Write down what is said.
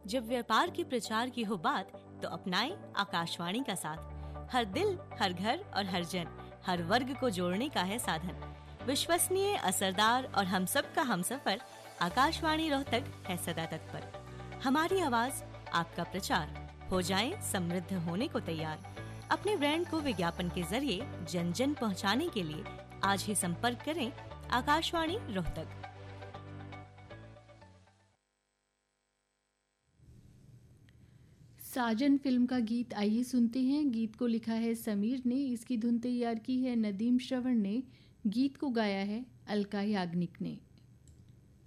जब व्यापार के प्रचार की हो बात तो अपनाएं आकाशवाणी का साथ। हर दिल, हर घर और हर जन, हर वर्ग को जोड़ने का है साधन। विश्वसनीय, असरदार और हम सब का हमसफर, आकाशवाणी रोहतक है सदा तत्पर। हमारी आवाज, आपका प्रचार, हो जाएं समृद्ध होने को तैयार। अपने ब्रांड को विज्ञापन के जरिए जन जन पहुंचाने के लिए आज ही संपर्क करें आकाशवाणी रोहतक। साजन फिल्म का गीत आइए सुनते हैं। गीत को लिखा है समीर ने, इसकी धुन तैयार की है नदीम श्रवण ने, गीत को गाया है अलका याग्निक ने।